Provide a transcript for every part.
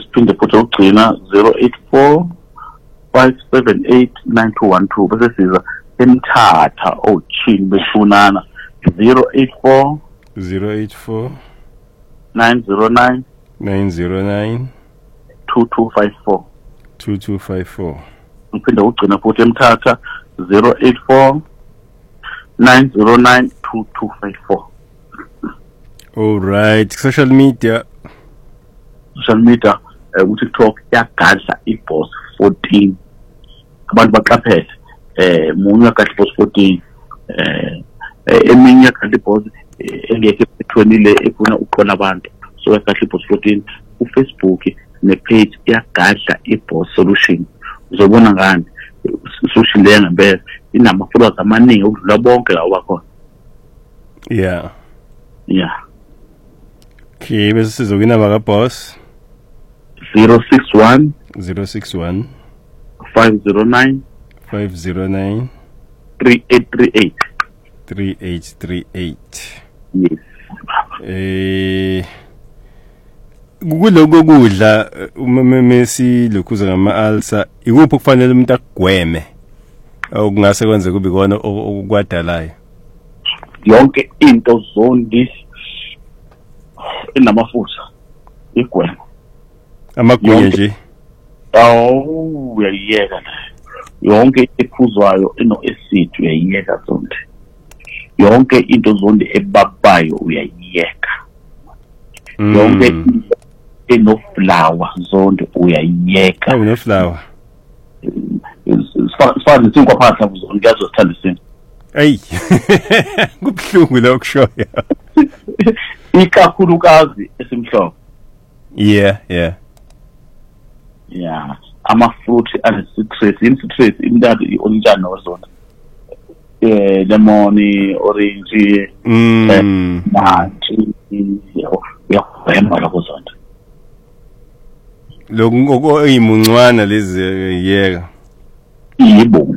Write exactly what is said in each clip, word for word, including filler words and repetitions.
phinde futhi ugcina zero eight four five seven eight nine two one two bese siza eMthatha ochini befunana zero eight four zero eight four nine zero nine nine zero nine two two five four two two five four. Uphinde ugcina futhi eMthatha zero eight four nine zero nine two two five four. All right, social media. Social media, uh, TikTok yagadla iBoss fourteen. Abantu baqaphele eh munye yagadla iBoss fourteen. Eh eminye yagadla iBoss engeke ethonile efuna uqona abantu. So yagadla iBoss fourteen ku Facebook nepage yagadla iBoss solution. Uzobona ngani social leya ngempela inama followers amaningi ukudlula bonke la bakhona. Yeah. Yeah. Okay, bese sizokina baka boss zero six one zero six one five zero nine five zero nine three eight three eight three eight three eight. Yes. Eh kuloko kudla uma mesi lokhuza ngama ulcer ikuphi kufanele umuntu agweme okungase kwenze kube kona okwadalayo yonke into zondi inamafutha igwema amagwinya nje awu uyayiyeka yonke ephuzwayo ino acid uyayiyeka zonke yonke into zonke ebabayo uyayiyeka yonke eno flower zonke uyayiyeka no flower sifana isinkwa phakathi zonke yazosithanda isinto hey kubhlungu lokushoya ikakhulukazi esimhlophe. Yeah, yeah. Yeah, ama fruit and citrus, in citrus imdadu iolintshana wazona. Eh lemon, orange, mm nathi yakhwema lokho zonke. Lokho eyimuncwana lezi yeka. Yibo.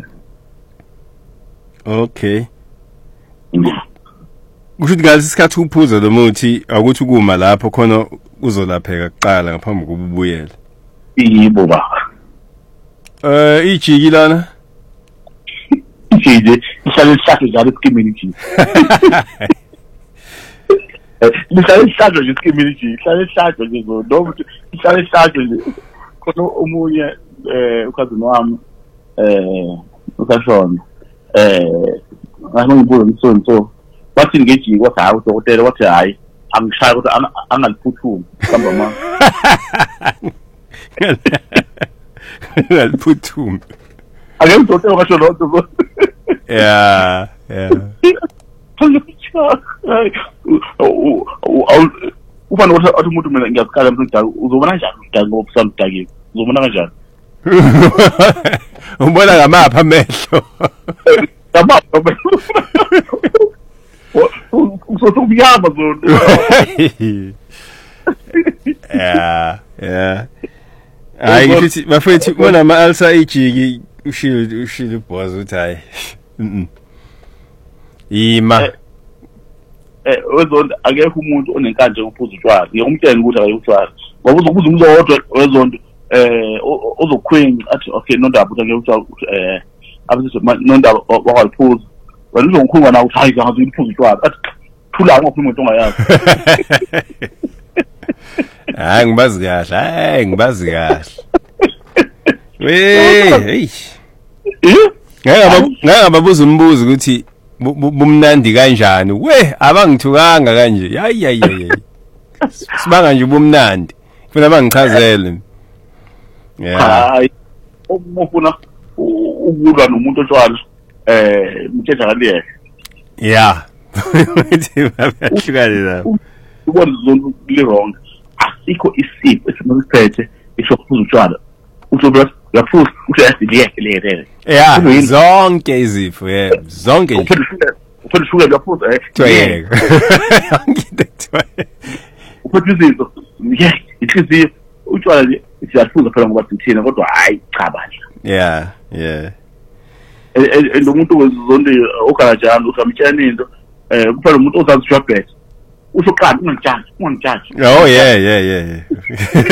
Okay. Yeah. Kusho ukuthi ngalesi sikhathi uphuza lo muthi akuthi ukuma lapho khona uzolapheka kuqala ngaphambi kokuba ubuyele. Yibo ba. Eh ijiki lana? Ijiki ihlale isakhe njalo community. Ihlale isakhe nje community, ihlale isakhe nje ngo noma ihlale isakhe nje. Khona umunye eh ukazini wami eh ukashona eh ngangibona umsonto bathi ngejiki wathi hayi udokotela wathi hayi angishaya ukuthi angaliphuthume hamba mama ngaliphuthume ake udokotela ngasho lokho yeah yeah ufana ukuthi athi umuntu mina ngiyakhala mhlawumbe uzobona kanjani udaki ngoba usamdakile uzobona kanjani ubona ngamapha amehlo ngamapha amehlo usosubiyama zona yeah yeah hayi ngithi bafethu bona ama ulcer ijiki ushilo ushilo boss uthi hayi mhm ima eh wezonto akekho umuntu onenkanje ngophuza utshwala ngiyomtshela ukuthi akayutshwala ngoba uzokuza umuntu owodwa wezonto eh uzokhwinga athi okay nondaba ukuthi ngiyutshwala eh abasizo nondaba wakwaliphuza wena uzongikhuluma nawe uthi hayi ngazi ukuphuza utshwala athi thula ngokhuluma into ongayazi hayi ngibazi kahle hayi ngibazi kahle we hey ngeke ngababuza umbuzo ukuthi bumnandi kanjani we abangithukanga kanje hayi hayi hayi sibanga nje bumnandi funa bangichazele yeah umufuna ukulwa nomuntu otshwala eh mthetha kaliye yeah uthi bayahlukana la ubona zonke le wrong asikho isipho esimusiphethe isokuphuza utshwala uthola yaphuza uthi asiliye le yeah zonke izifo yeah zonke ufuna shuka yaphuza eh twayeka ngide twayeka ufuna izinto yeah ithiziyo utshwala nje siyaphuza phela ngoba sithina kodwa hayi cha bandla yeah yeah eh umuntu wezonke ogarajana usamtshana into eh kuphela umuntu ozazi jobet usoqala ungangitshaji ungangitshaji oh yeah yeah yeah yeah